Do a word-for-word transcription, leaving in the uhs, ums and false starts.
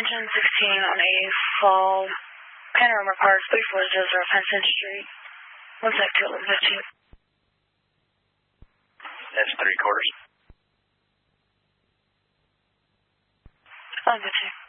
Engine sixteen on a fall Panorama Park, three four zero zero Penson Street. One sec, two eleven fifteen. That's three quarters. I'll get you.